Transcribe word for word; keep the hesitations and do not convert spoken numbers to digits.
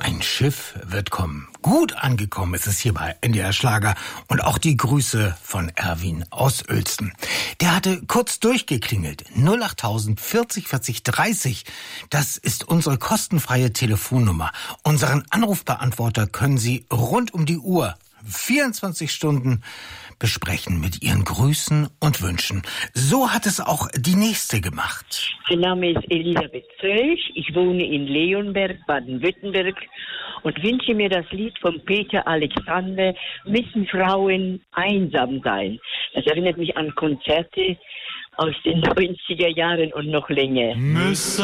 Ein Schiff wird kommen. Gut angekommen ist es hier bei N D R Schlager. Und auch die Grüße von Erwin aus Uelzen. Der hatte kurz durchgeklingelt. null achttausend vierzig vierzig dreißig. Das ist unsere kostenfreie Telefonnummer. Unseren Anrufbeantworter können Sie rund um die Uhr, vierundzwanzig Stunden, besprechen mit Ihren Grüßen und Wünschen. So hat es auch die nächste gemacht. Mein Name ist Elisabeth Zölch. Ich wohne in Leonberg, Baden-Württemberg und wünsche mir das Lied von Peter Alexander, Müssen Frauen einsam sein. Das erinnert mich an Konzerte aus den neunziger Jahren und noch länger. Müssen